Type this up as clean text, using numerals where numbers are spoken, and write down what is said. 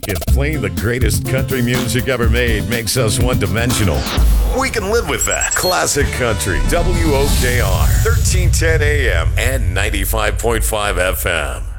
If playing the greatest country music ever made makes us one-dimensional, we can live with that. Classic Country, WOKR, 1310 AM and 95.5 FM.